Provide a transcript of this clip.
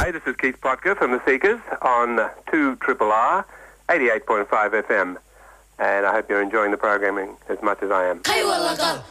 Hey, this is Keith Potker from The Seekers on 2RRR 88.5 FM. And I hope you're enjoying the programming as much as I am.